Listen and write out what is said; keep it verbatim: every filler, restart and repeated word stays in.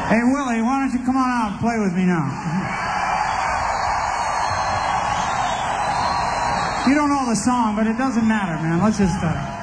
Hey, Willie, why don't you come on out and play with me now? You don't know the song, but it doesn't matter, man. Let's just... Uh